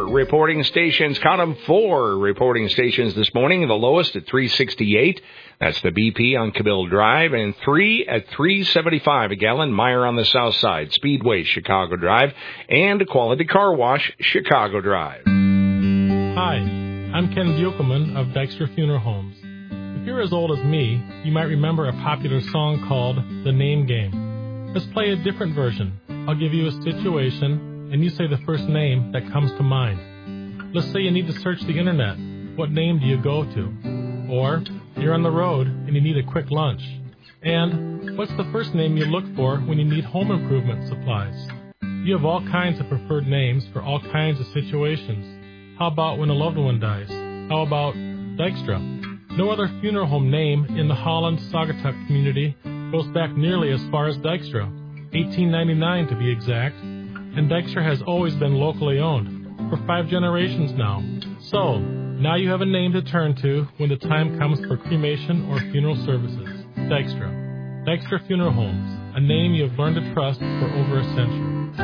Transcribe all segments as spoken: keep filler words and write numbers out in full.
four reporting stations. Count them, four reporting stations this morning. The lowest at three sixty-eight. That's the B P on Cabill Drive. And three at three seventy-five a gallon. Meyer on the south side. Speedway, Chicago Drive. And Quality Car Wash, Chicago Drive. Hi, I'm Ken Buchelman of Dykstra Funeral Homes. If you're as old as me, you might remember a popular song called The Name Game. Let's play a different version. I'll give you a situation, and you say the first name that comes to mind. Let's say you need to search the internet. What name do you go to? Or you're on the road and you need a quick lunch. And what's the first name you look for when you need home improvement supplies? You have all kinds of preferred names for all kinds of situations. How about when a loved one dies? How about Dykstra? No other funeral home name in the Holland-Saugatuck community goes back nearly as far as Dykstra, eighteen ninety-nine to be exact, and Dykstra has always been locally owned, for five generations now. So, now you have a name to turn to when the time comes for cremation or funeral services. Dykstra. Dykstra Funeral Homes, a name you have learned to trust for over a century.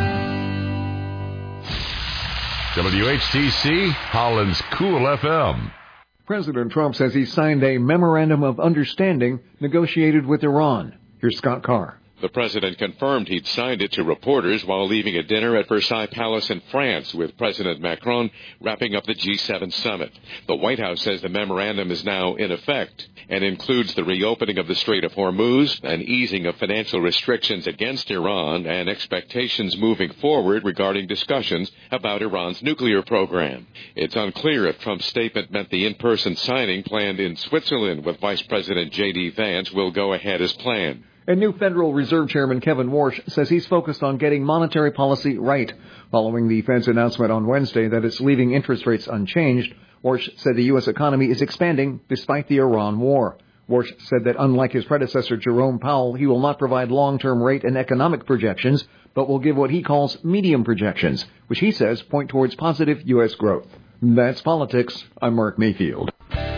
W H T C, Holland's Cool F M. President Trump says he signed a memorandum of understanding negotiated with Iran. Here's Scott Carr. The president confirmed he'd signed it to reporters while leaving a dinner at Versailles Palace in France with President Macron wrapping up the G seven summit. The White House says the memorandum is now in effect and includes the reopening of the Strait of Hormuz, an easing of financial restrictions against Iran, and expectations moving forward regarding discussions about Iran's nuclear program. It's unclear if Trump's statement meant the in-person signing planned in Switzerland with Vice President J D Vance will go ahead as planned. And new Federal Reserve Chairman Kevin Warsh says he's focused on getting monetary policy right. Following the Fed's announcement on Wednesday that it's leaving interest rates unchanged, Warsh said the U S economy is expanding despite the Iran war. Warsh said that unlike his predecessor Jerome Powell, he will not provide long-term rate and economic projections, but will give what he calls medium projections, which he says point towards positive U S growth. That's politics. I'm Mark Mayfield.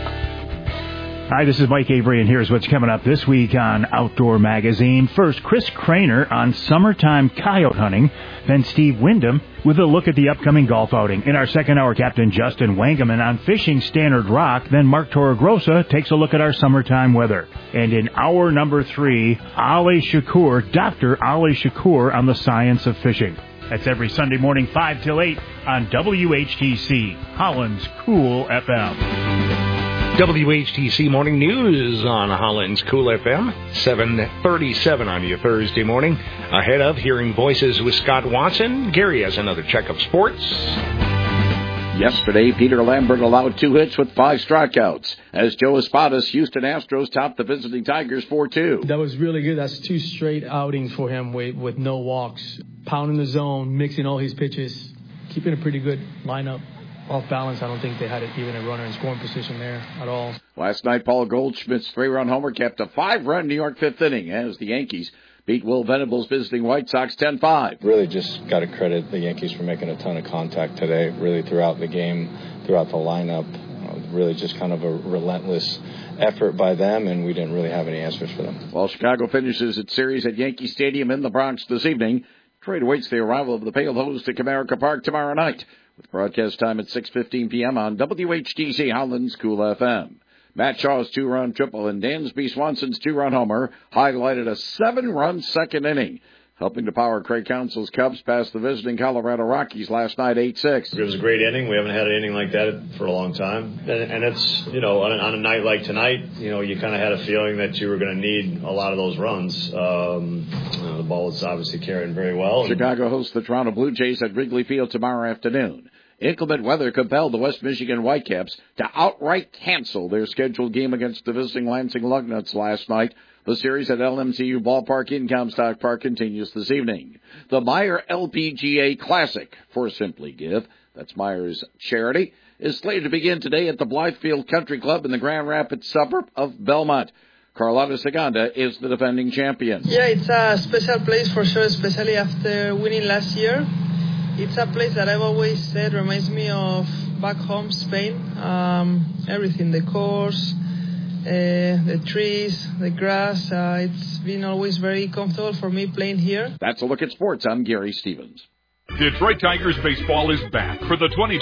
Hi, this is Mike Avery, and here's what's coming up this week on Outdoor Magazine. First, Chris Craner on summertime coyote hunting. Then Steve Wyndham with a look at the upcoming golf outing. In our second hour, Captain Justin Wangeman on fishing Standard Rock. Then Mark Torregrossa takes a look at our summertime weather. And in hour number three, Ali Shakur, Doctor Ali Shakur on the science of fishing. That's every Sunday morning, five till eight on W H T C, Holland's Cool F M. W H T C Morning News on Holland's Cool F M, seven thirty-seven on your Thursday morning. Ahead of Hearing Voices with Scott Watson, Gary has another check of sports. Yesterday, Peter Lambert allowed two hits with five strikeouts as Joe Espadas, Houston Astros, topped the visiting Tigers four two. That was really good. That's two straight outings for him with, with no walks. Pounding the zone, mixing all his pitches, keeping a pretty good lineup. Off balance, I don't think they had even a runner in scoring position there at all. Last night, Paul Goldschmidt's three-run homer kept a five-run New York fifth inning as the Yankees beat Will Venables' visiting White Sox ten five. Really just got to credit the Yankees for making a ton of contact today, really throughout the game, throughout the lineup. Uh, really just kind of a relentless effort by them, and we didn't really have any answers for them. While Chicago finishes its series at Yankee Stadium in the Bronx this evening, Detroit awaits the arrival of the Pale Hose to Comerica Park tomorrow night, with broadcast time at six fifteen p.m. on W H T C Holland's Cool F M. Matt Shaw's two-run triple and Dansby Swanson's two-run homer highlighted a seven-run second inning, helping to power Craig Counsell's Cubs past the visiting Colorado Rockies last night eight six. It was a great inning. We haven't had an inning like that for a long time. And, and it's, you know, on a, on a night like tonight, you know, you kind of had a feeling that you were going to need a lot of those runs. Um, you know, the ball is obviously carrying very well. Chicago hosts the Toronto Blue Jays at Wrigley Field tomorrow afternoon. Inclement weather compelled the West Michigan Whitecaps to outright cancel their scheduled game against the visiting Lansing Lugnuts last night. The series at L M C U Ballpark in Comstock Park continues this evening. The Meyer L P G A Classic for Simply Give, that's Meyer's charity, is slated to begin today at the Blythefield Country Club in the Grand Rapids suburb of Belmont. Carlotta Segunda is the defending champion. Yeah, it's a special place for sure, especially after winning last year. It's a place that I've always said reminds me of back home, Spain. Um, everything, the course, uh, the trees, the grass. Uh, it's been always very comfortable for me playing here. That's a look at sports. I'm Gary Stevens. Detroit Tigers baseball is back for the twenty